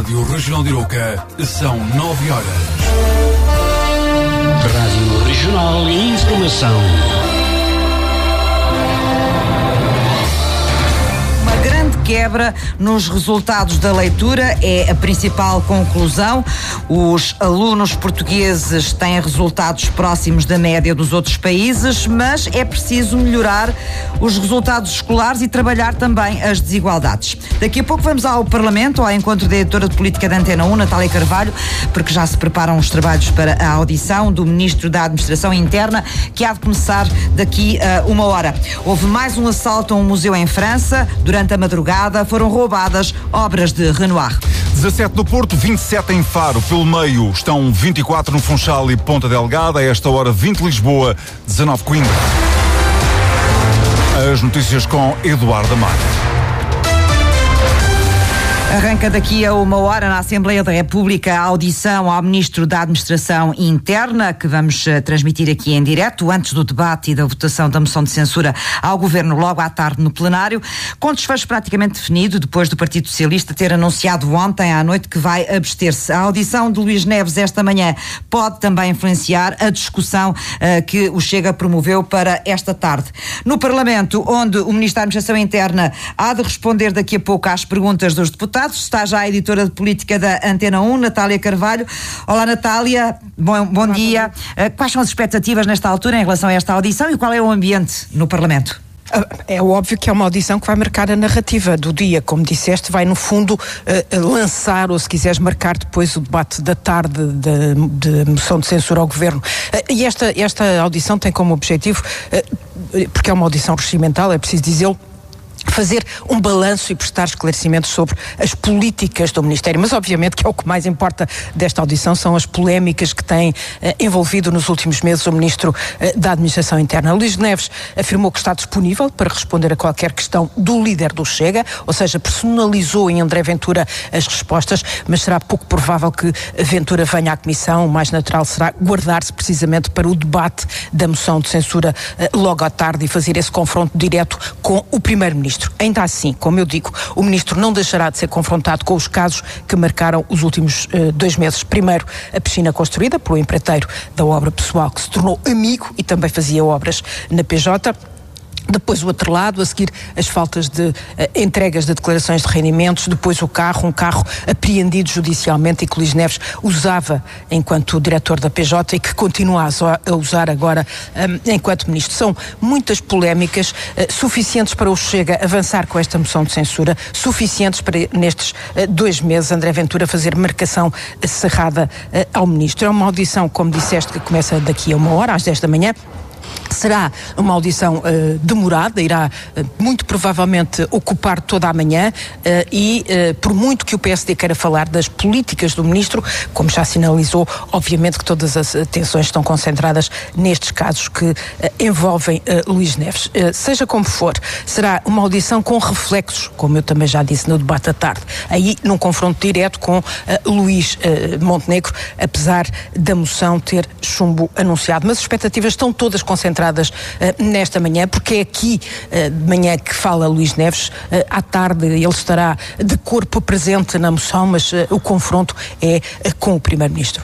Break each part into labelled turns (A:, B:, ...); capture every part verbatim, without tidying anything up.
A: Rádio Regional de Arouca, são nove horas.
B: Rádio Regional e Informação.
C: Quebra nos resultados da leitura é a principal conclusão. Os alunos portugueses têm resultados próximos da média dos outros países, mas é preciso melhorar os resultados escolares e trabalhar também as desigualdades. Daqui a pouco vamos ao Parlamento, ao encontro da editora de política da Antena um, Natália Carvalho, porque já se preparam os trabalhos para a audição do Ministro da Administração Interna, que há de começar daqui a uma hora. Houve mais um assalto a um museu em França. Durante a madrugada foram roubadas obras de Renoir.
D: dezassete no Porto, vinte e sete em Faro. Pelo meio estão vinte e quatro no Funchal e Ponta Delgada. A esta hora vinte Lisboa, dezanove Coimbra. As notícias com Eduardo Amaro.
C: Arranca daqui a uma hora na Assembleia da República a audição ao Ministro da Administração Interna, que vamos uh, transmitir aqui em direto, antes do debate e da votação da moção de censura ao Governo logo à tarde no plenário, com desfecho praticamente definido, depois do Partido Socialista ter anunciado ontem à noite que vai abster-se. A audição de Luís Neves esta manhã pode também influenciar a discussão uh, que o Chega promoveu para esta tarde. No Parlamento, onde o Ministro da Administração Interna há de responder daqui a pouco às perguntas dos deputados, está já a editora de política da Antena um, Natália Carvalho. Olá, Natália, bom, bom dia. Quais são as expectativas nesta altura em relação a esta audição e qual é o ambiente no Parlamento?
E: É óbvio que é uma audição que vai marcar a narrativa do dia, como disseste, vai no fundo uh, lançar, ou se quiseres marcar depois o debate da tarde de, de moção de censura ao Governo. Uh, e esta, esta audição tem como objetivo, uh, porque é uma audição regimental, é preciso dizê-lo, fazer um balanço e prestar esclarecimentos sobre as políticas do Ministério. Mas obviamente que é o que mais importa desta audição, são as polémicas que tem eh, envolvido nos últimos meses o Ministro eh, da Administração Interna. Luís Neves afirmou que está disponível para responder a qualquer questão do líder do Chega, ou seja, personalizou em André Ventura as respostas, mas será pouco provável que Ventura venha à Comissão. O mais natural será guardar-se precisamente para o debate da moção de censura eh, logo à tarde e fazer esse confronto direto com o Primeiro-Ministro. Ainda assim, como eu digo, o Ministro não deixará de ser confrontado com os casos que marcaram os últimos uh, dois meses. Primeiro, a piscina construída pelo empreiteiro da obra pessoal, que se tornou amigo e também fazia obras na P J. Depois o outro lado, a seguir as faltas de uh, entregas de declarações de rendimentos, depois o carro, um carro apreendido judicialmente e que Luís Neves usava enquanto diretor da P J e que continua a, a usar agora um, enquanto ministro. São muitas polémicas, uh, suficientes para o Chega avançar com esta moção de censura, suficientes para nestes uh, dois meses André Ventura fazer marcação uh, cerrada uh, ao ministro. É uma audição, como disseste, que começa daqui a uma hora, às dez da manhã. Será uma audição uh, demorada, irá uh, muito provavelmente ocupar toda a manhã uh, e uh, por muito que o P S D queira falar das políticas do Ministro, como já sinalizou, obviamente que todas as atenções estão concentradas nestes casos que uh, envolvem uh, Luís Neves. Uh, seja como for, será uma audição com reflexos, como eu também já disse no debate da tarde, aí num confronto direto com uh, Luís uh, Montenegro, apesar da moção ter chumbo anunciado. Mas as expectativas estão todas concentradas Uh, nesta manhã, porque é aqui uh, de manhã que fala Luís Neves. Uh, à tarde ele estará de corpo presente na moção, mas uh, o confronto é uh, com o Primeiro-Ministro.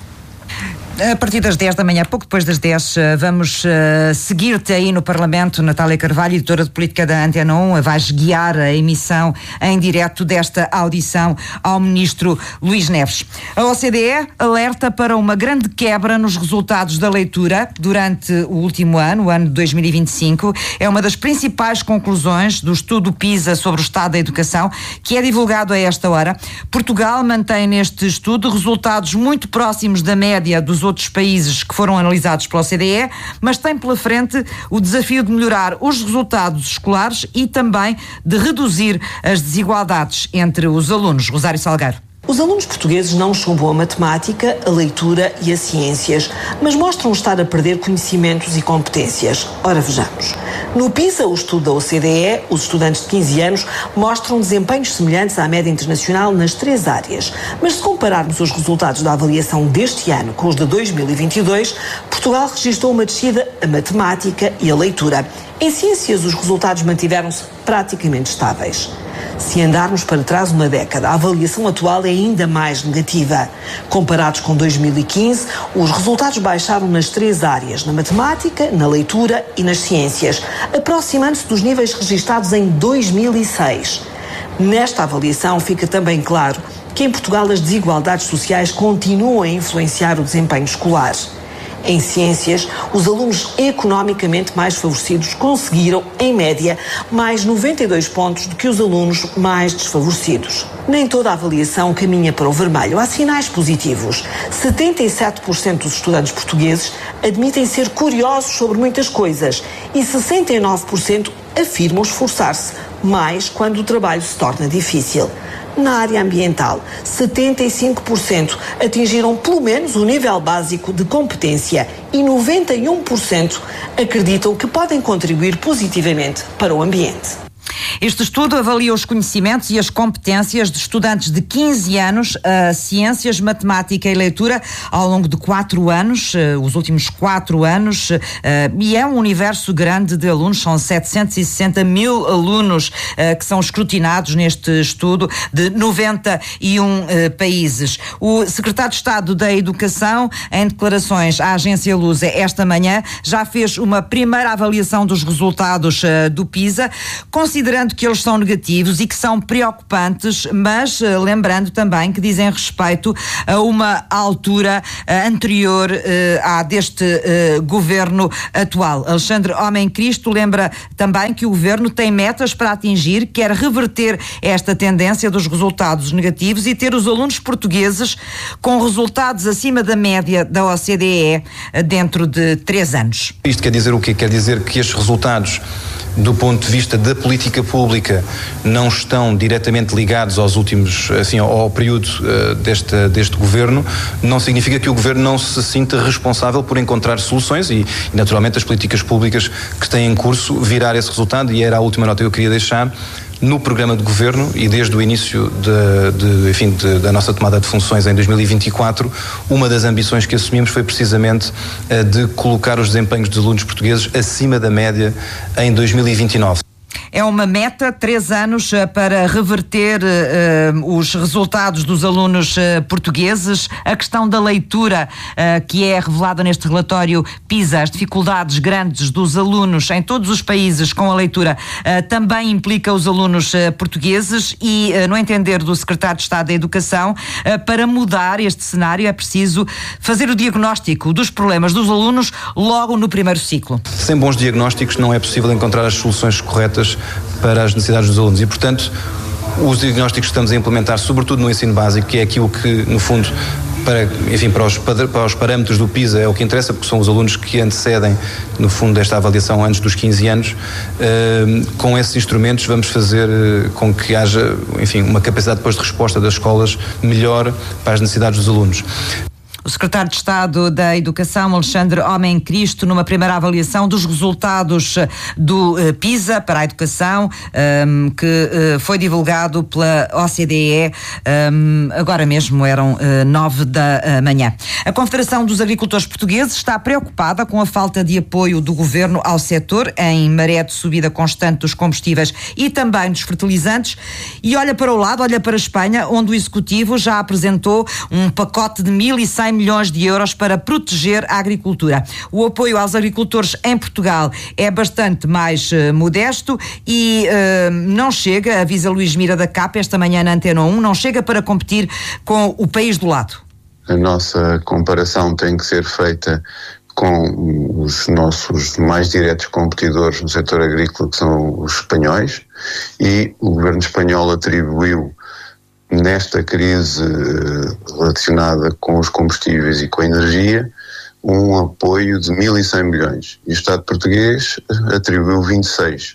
C: A partir das dez da manhã, pouco depois das dez, vamos uh, seguir-te aí no Parlamento, Natália Carvalho, editora de política da Antena um, vais guiar a emissão em direto desta audição ao Ministro Luís Neves. A O C D E alerta para uma grande quebra nos resultados da leitura durante o último ano, o ano de dois mil e vinte e cinco. É uma das principais conclusões do estudo PISA sobre o estado da educação, que é divulgado a esta hora. Portugal mantém neste estudo resultados muito próximos da média dos outros países que foram analisados pela O C D E, mas tem pela frente o desafio de melhorar os resultados escolares e também de reduzir as desigualdades entre os alunos. Rosário Salgueiro.
F: Os alunos portugueses não chumbam a matemática, a leitura e as ciências, mas mostram estar a perder conhecimentos e competências. Ora, vejamos. No PISA, o estudo da O C D E, os estudantes de quinze anos mostram desempenhos semelhantes à média internacional nas três áreas. Mas se compararmos os resultados da avaliação deste ano com os de dois mil e vinte e dois, Portugal registrou uma descida a matemática e a leitura. Em ciências, os resultados mantiveram-se praticamente estáveis. Se andarmos para trás uma década, a avaliação atual é ainda mais negativa. Comparados com dois mil e quinze, os resultados baixaram nas três áreas, na matemática, na leitura e nas ciências, aproximando-se dos níveis registados em dois mil e seis. Nesta avaliação fica também claro que em Portugal as desigualdades sociais continuam a influenciar o desempenho escolar. Em ciências, os alunos economicamente mais favorecidos conseguiram, em média, mais noventa e dois pontos do que os alunos mais desfavorecidos. Nem toda a avaliação caminha para o vermelho. Há sinais positivos. setenta e sete por cento dos estudantes portugueses admitem ser curiosos sobre muitas coisas e sessenta e nove por cento afirmam esforçar-se mais quando o trabalho se torna difícil. Na área ambiental, setenta e cinco por cento atingiram pelo menos o nível básico de competência e noventa e um por cento acreditam que podem contribuir positivamente para o ambiente.
C: Este estudo avalia os conhecimentos e as competências de estudantes de quinze anos a ciências, matemática e leitura ao longo de quatro anos, os últimos quatro anos, e é um universo grande de alunos, são setecentos e sessenta mil alunos que são escrutinados neste estudo de noventa e um países. O secretário de Estado da Educação, em declarações à agência Lusa esta manhã, já fez uma primeira avaliação dos resultados do PISA, considerando que eles são negativos e que são preocupantes, mas uh, lembrando também que dizem respeito a uma altura uh, anterior uh, à deste uh, governo atual. Alexandre Homem Cristo lembra também que o governo tem metas para atingir, quer reverter esta tendência dos resultados negativos e ter os alunos portugueses com resultados acima da média da O C D E uh, dentro de três anos.
G: Isto quer dizer o quê? Quer dizer que estes resultados, do ponto de vista da política pública, não estão diretamente ligados aos últimos, assim, ao, ao período uh, deste, deste governo. Não significa que o governo não se sinta responsável por encontrar soluções e, e naturalmente, as políticas públicas que têm em curso virar esse resultado, e era a última nota que eu queria deixar. No programa de governo e desde o início de, de, enfim, de, da nossa tomada de funções em dois mil e vinte e quatro, uma das ambições que assumimos foi precisamente a de colocar os desempenhos dos alunos portugueses acima da média em dois mil e vinte e nove.
C: É uma meta, três anos para reverter uh, os resultados dos alunos uh, portugueses. A questão da leitura, uh, que é revelada neste relatório PISA, as dificuldades grandes dos alunos em todos os países com a leitura, uh, também implica os alunos uh, portugueses e, uh, no entender do secretário de Estado da Educação, uh, para mudar este cenário é preciso fazer o diagnóstico dos problemas dos alunos logo no primeiro ciclo.
G: Sem bons diagnósticos não é possível encontrar as soluções corretas para as necessidades dos alunos e, portanto, os diagnósticos que estamos a implementar, sobretudo no ensino básico, que é aquilo que, no fundo, para, enfim, para os, para os parâmetros do PISA é o que interessa, porque são os alunos que antecedem, no fundo, desta avaliação antes dos quinze anos. Uh, com esses instrumentos vamos fazer uh, com que haja, enfim, uma capacidade depois de resposta das escolas melhor para as necessidades dos alunos.
C: O secretário de Estado da Educação, Alexandre Homem Cristo, numa primeira avaliação dos resultados do uh, PISA para a educação, um, que uh, foi divulgado pela O C D E, um, agora mesmo eram uh, nove da uh, manhã. A Confederação dos Agricultores Portugueses está preocupada com a falta de apoio do governo ao setor, em maré de subida constante dos combustíveis e também dos fertilizantes, e olha para o lado, olha para a Espanha, onde o Executivo já apresentou um pacote de mil e cem milhões de euros para proteger a agricultura. O apoio aos agricultores em Portugal é bastante mais uh, modesto e uh, não chega, avisa Luís Mira da C A P esta manhã na Antena um, não chega para competir com o país do lado.
H: A nossa comparação tem que ser feita com os nossos mais diretos competidores no setor agrícola, que são os espanhóis, e o governo espanhol atribuiu nesta crise relacionada com os combustíveis e com a energia, um apoio de mil e cem milhões. E o Estado português atribuiu vinte e seis.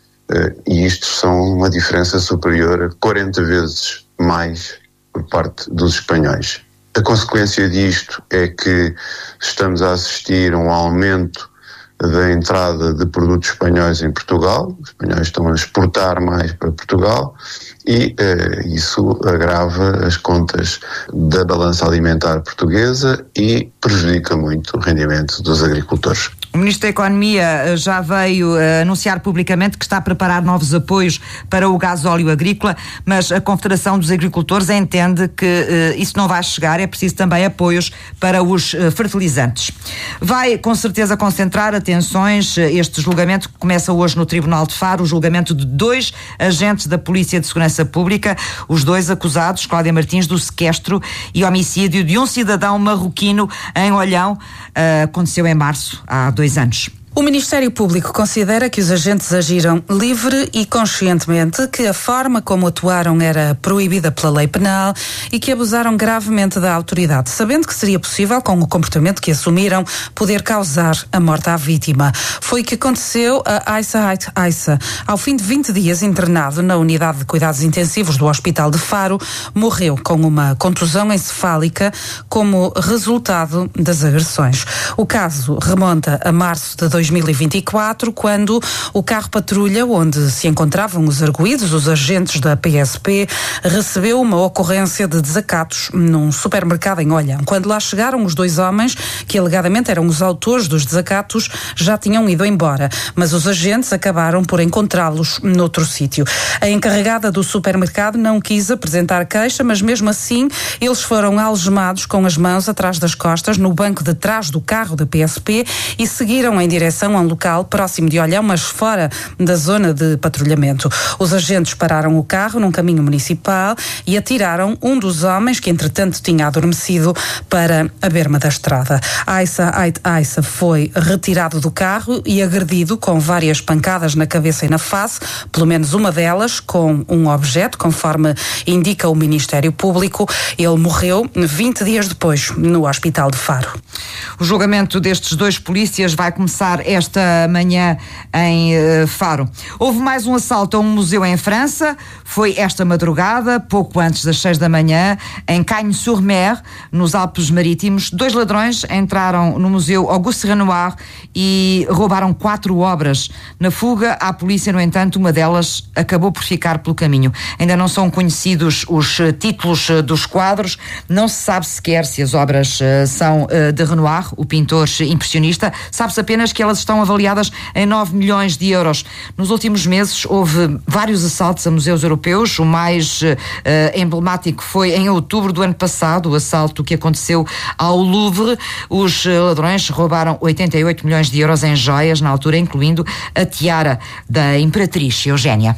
H: E isto são uma diferença superior a quarenta vezes mais por parte dos espanhóis. A consequência disto é que estamos a assistir a um aumento da entrada de produtos espanhóis em Portugal. Os espanhóis estão a exportar mais para Portugal e eh, isso agrava as contas da balança alimentar portuguesa e prejudica muito o rendimento dos agricultores.
C: O Ministro da Economia já veio uh, anunciar publicamente que está a preparar novos apoios para o gasóleo agrícola, mas a Confederação dos Agricultores entende que uh, isso não vai chegar, é preciso também apoios para os uh, fertilizantes. Vai com certeza concentrar atenções uh, este julgamento que começa hoje no Tribunal de Faro, o julgamento de dois agentes da Polícia de Segurança Pública, os dois acusados, Cláudia Martins, do sequestro e homicídio de um cidadão marroquino em Olhão, uh, aconteceu em março, há dois anos.
I: O Ministério Público considera que os agentes agiram livre e conscientemente, que a forma como atuaram era proibida pela lei penal e que abusaram gravemente da autoridade, sabendo que seria possível, com o comportamento que assumiram, poder causar a morte à vítima. Foi o que aconteceu a Aissa Ait Aissa. Ao fim de vinte dias internado na unidade de cuidados intensivos do Hospital de Faro, morreu com uma contusão encefálica como resultado das agressões. O caso remonta a março de dois mil e vinte e quatro, quando o carro patrulha onde se encontravam os arguidos, os agentes da P S P, recebeu uma ocorrência de desacatos num supermercado em Olhão. Quando lá chegaram, os dois homens, que alegadamente eram os autores dos desacatos, já tinham ido embora, mas os agentes acabaram por encontrá-los noutro sítio. A encarregada do supermercado não quis apresentar queixa, mas mesmo assim eles foram algemados com as mãos atrás das costas no banco de trás do carro da P S P e seguiram em direção a um local próximo de Olhão, mas fora da zona de patrulhamento. Os agentes pararam o carro num caminho municipal e atiraram um dos homens, que entretanto tinha adormecido, para a berma da estrada. Aissa Ait Aissa foi retirado do carro e agredido com várias pancadas na cabeça e na face, pelo menos uma delas com um objeto, conforme indica o Ministério Público. Ele morreu vinte dias depois no Hospital de Faro.
C: O julgamento destes dois polícias vai começar esta manhã em uh, Faro. Houve mais um assalto a um museu em França, foi esta madrugada, pouco antes das seis da manhã, em Cagnes-sur-Mer, nos Alpes Marítimos. Dois ladrões entraram no museu Auguste Renoir e roubaram quatro obras. Na fuga, à polícia, no entanto, uma delas acabou por ficar pelo caminho. Ainda não são conhecidos os uh, títulos uh, dos quadros, não se sabe sequer se as obras uh, são uh, de Renoir, o pintor impressionista. Sabe-se apenas que elas estão avaliadas em nove milhões de euros. Nos últimos meses houve vários assaltos a museus europeus. O mais uh, emblemático foi em outubro do ano passado, o assalto que aconteceu ao Louvre. Os uh, ladrões roubaram oitenta e oito milhões de euros em joias, na altura incluindo a tiara da Imperatriz Eugénia.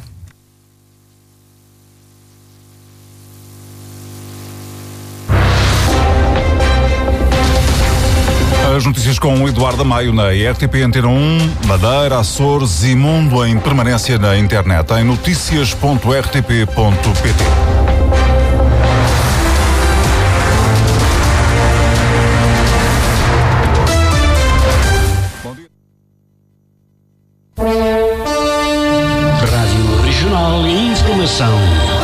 D: As notícias com o Eduardo Amaio na R T P Antena um, Madeira, Açores e Mundo em permanência na internet em noticias ponto r t p ponto p t.
B: Rádio Regional e Informação.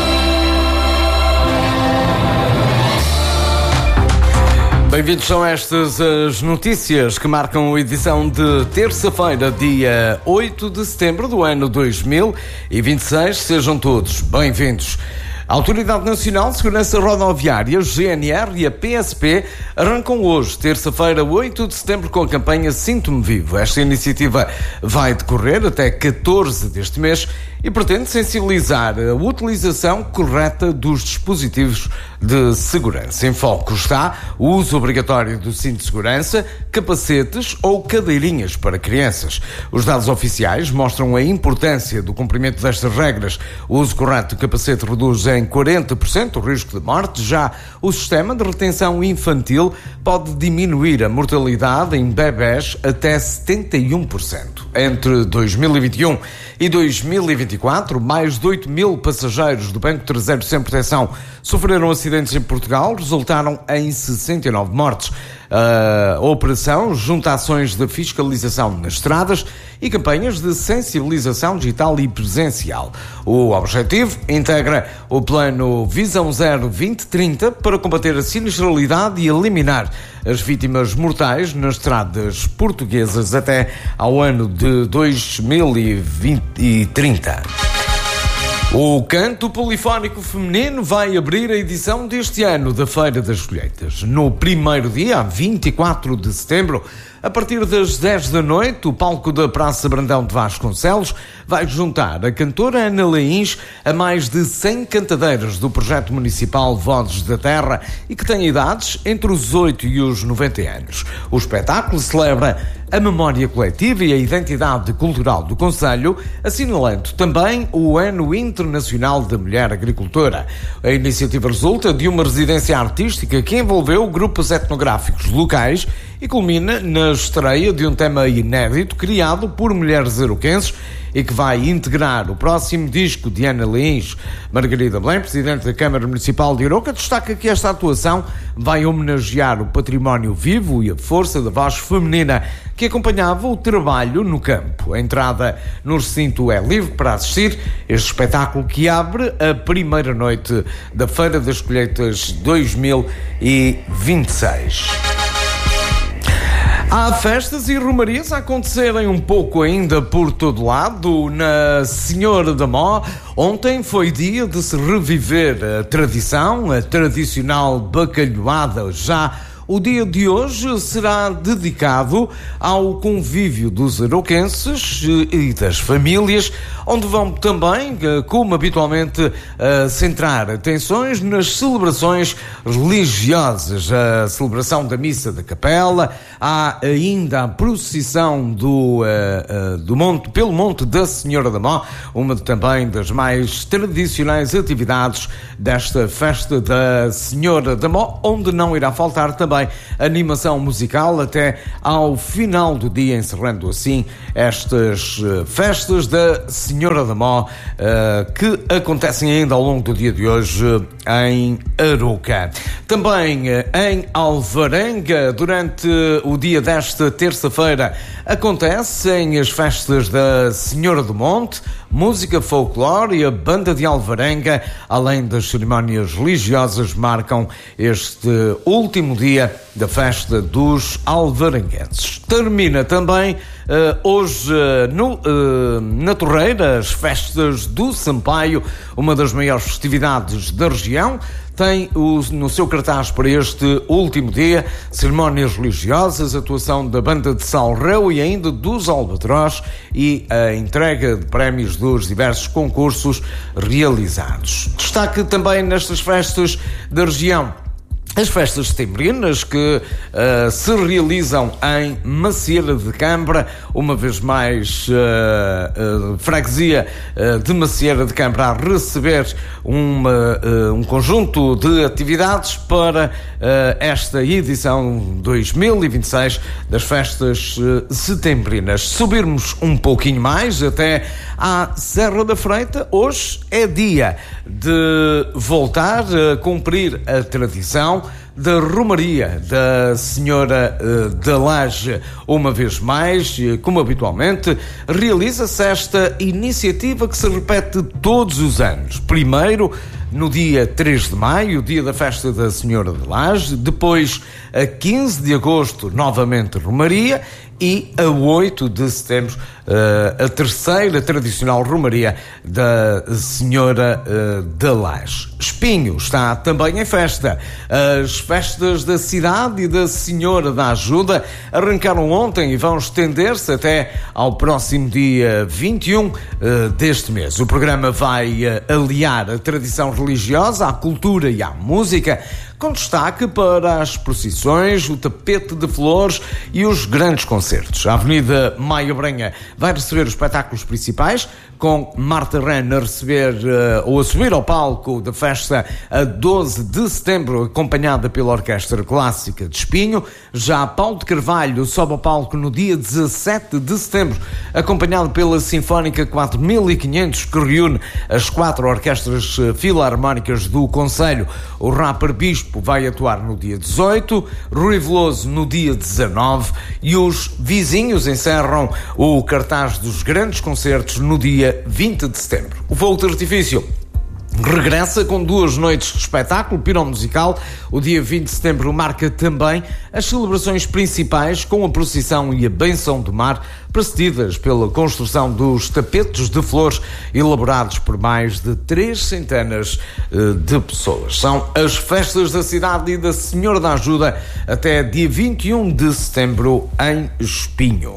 J: Bem-vindos, são estas as notícias que marcam a edição de terça-feira, dia oito de setembro do ano dois mil e vinte e seis. Sejam todos bem-vindos. A Autoridade Nacional de Segurança Rodoviária, G N R e a P S P arrancam hoje, terça-feira, oito de setembro, com a campanha Sinto-me Vivo. Esta iniciativa vai decorrer até catorze deste mês e pretende sensibilizar a utilização correta dos dispositivos de segurança. Em foco está o uso obrigatório do cinto de segurança, capacetes ou cadeirinhas para crianças. Os dados oficiais mostram a importância do cumprimento destas regras. O uso correto do capacete reduz em quarenta por cento o risco de morte. Já o sistema de retenção infantil pode diminuir a mortalidade em bebés até setenta e um por cento. Entre dois mil e vinte e um e dois mil e vinte e quatro, mais de oito mil passageiros do Banco Traseiro Sem Proteção sofreram acidentes em Portugal, resultaram em sessenta e nove mortes. A operação junta ações de fiscalização nas estradas e campanhas de sensibilização digital e presencial. O objetivo integra o plano Visão Zero vinte trinta para combater a sinistralidade e eliminar as vítimas mortais nas estradas portuguesas até ao ano de dois mil e trinta. O canto polifónico feminino vai abrir a edição deste ano da Feira das Colheitas. No primeiro dia, vinte e quatro de setembro, A partir das dez da noite, o palco da Praça Brandão de Vasconcelos vai juntar a cantora Ana Leins a mais de cem cantadeiras do projeto municipal Vozes da Terra e que têm idades entre os oito e os noventa anos. O espetáculo celebra a memória coletiva e a identidade cultural do concelho, assinalando também o Ano Internacional da Mulher Agricultora. A iniciativa resulta de uma residência artística que envolveu grupos etnográficos locais e culmina na estreia de um tema inédito criado por mulheres aroquenses e que vai integrar o próximo disco de Ana Leins. Margarida Belém, presidente da Câmara Municipal de Aroca, destaca que esta atuação vai homenagear o património vivo e a força da voz feminina que acompanhava o trabalho no campo. A entrada no recinto é livre para assistir este espetáculo que abre a primeira noite da Feira das Colheitas dois mil e vinte e seis. Há festas e romarias a acontecerem um pouco ainda por todo lado. Na Senhora da Mó, ontem foi dia de se reviver a tradição, a tradicional bacalhoada. Já o dia de hoje será dedicado ao convívio dos aroquenses e das famílias, onde vão também, como habitualmente, centrar atenções nas celebrações religiosas. A celebração da Missa da Capela, há ainda a procissão do, do monte, pelo Monte da Senhora da Mó, uma também das mais tradicionais atividades desta festa da Senhora da Mó, onde não irá faltar também animação musical até ao final do dia, encerrando assim estas festas da Senhora da Mó, uh, que acontecem ainda ao longo do dia de hoje em Aroca. Também em Alvarenga, durante o dia desta terça-feira, acontecem as festas da Senhora do Monte, música folclore e a banda de Alvarenga, além das cerimónias religiosas, marcam este último dia da festa dos alvarenguenses. Termina também uh, hoje uh, no, uh, na Torreira as festas do Sampaio, uma das maiores festividades da região. Tem o, no seu cartaz para este último dia cerimónias religiosas, atuação da banda de Salreu e ainda dos Albatroz e a entrega de prémios dos diversos concursos realizados. Destaque também nestas festas da região as festas setembrinas que uh, se realizam em Macieira de Câmara, uma vez mais uh, uh, freguesia uh, de Macieira de Câmara a receber uma, uh, um conjunto de atividades para uh, esta edição dois mil e vinte e seis das festas uh, setembrinas. Subirmos um pouquinho mais até à Serra da Freita, hoje é dia de voltar a cumprir a tradição da Romaria da Senhora uh, da Laje. Uma vez mais, como habitualmente, realiza-se esta iniciativa que se repete todos os anos. Primeiro, no dia três de maio, dia da festa da Senhora da Laje, depois, a quinze de agosto, novamente Romaria, e a oito de setembro, uh, a terceira tradicional Romaria da Senhora uh, da Laje. Espinho está também em festa. As festas da cidade e da Senhora da Ajuda arrancaram ontem e vão estender-se até ao próximo dia vinte e um uh, deste mês. O programa vai uh, aliar a tradição religiosa à cultura e à música, com destaque para as procissões, o tapete de flores e os grandes concertos. A Avenida Maia Brenha vai receber os espetáculos principais, com Marta Ren a receber uh, ou a subir ao palco da festa a doze de setembro, acompanhada pela Orquestra Clássica de Espinho. Já Paulo de Carvalho sobe ao palco no dia dezassete de setembro, acompanhado pela Sinfónica quatro mil e quinhentos, que reúne as quatro orquestras filarmónicas do concelho. O Rapper Bispo vai atuar no dia dezoito, Rui Veloso no dia dezanove e os vizinhos encerram o cartaz dos grandes concertos no dia vinte de setembro. O fogo de artifício regressa com duas noites de espetáculo piromusical. O dia vinte de setembro marca também as celebrações principais com a procissão e a benção do mar, precedidas pela construção dos tapetes de flores elaborados por mais de três centenas de pessoas. São as festas da cidade e da Senhora da Ajuda até dia vinte e um de setembro em Espinho.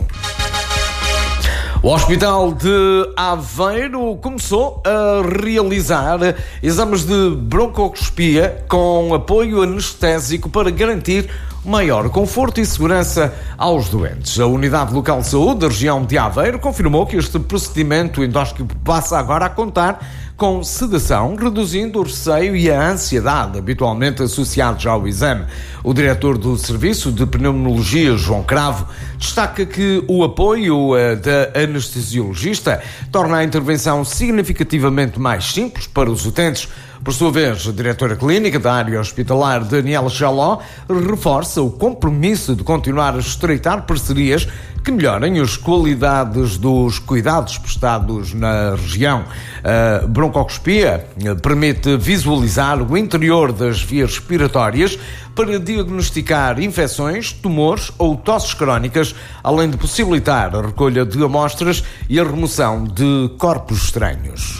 J: O Hospital de Aveiro começou a realizar exames de broncoscopia com apoio anestésico para garantir maior conforto e segurança aos doentes. A Unidade Local de Saúde da região de Aveiro confirmou que este procedimento endoscópico passa agora a contar com sedação, reduzindo o receio e a ansiedade habitualmente associados ao exame. O diretor do Serviço de Pneumologia, João Cravo, destaca que o apoio uh, da anestesiologista torna a intervenção significativamente mais simples para os utentes. Por sua vez, a diretora clínica da área hospitalar, Daniela Chaló, reforça o compromisso de continuar a estreitar parcerias que melhorem as qualidades dos cuidados prestados na região. A broncoscopia permite visualizar o interior das vias respiratórias para diagnosticar infecções, tumores ou tosses crónicas, além de possibilitar a recolha de amostras e a remoção de corpos estranhos.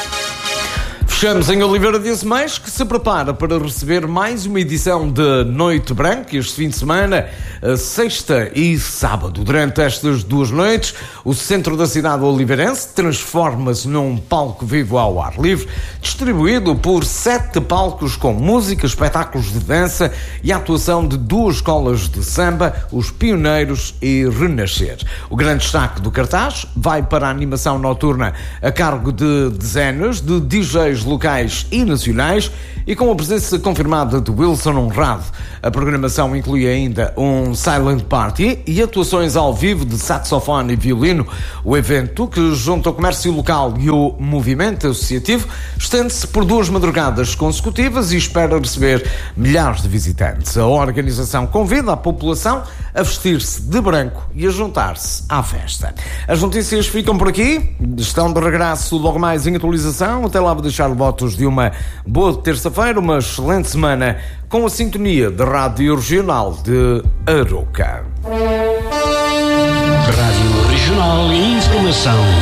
J: Fechamos em Oliveira de Azemais, que se prepara para receber mais uma edição de Noite Branca este fim de semana, sexta e sábado. Durante estas duas noites, o centro da cidade oliveirense transforma-se num palco vivo ao ar livre, distribuído por sete palcos com música, espetáculos de dança e a atuação de duas escolas de samba, os Pioneiros e Renascer. O grande destaque do cartaz vai para a animação noturna a cargo de dezenas de D Js locais e nacionais e com a presença confirmada de Wilson Honrado. A programação inclui ainda um silent party e atuações ao vivo de saxofone e violino. O evento, que junta o comércio local e o movimento associativo, estende-se por duas madrugadas consecutivas e espera receber milhares de visitantes. A organização convida a população a vestir-se de branco e a juntar-se à festa. As notícias ficam por aqui, estão de regresso logo mais em atualização. Até lá vou deixar votos de uma boa terça-feira, uma excelente semana com a sintonia da Rádio Regional de Arouca.
B: Rádio Regional e Informação.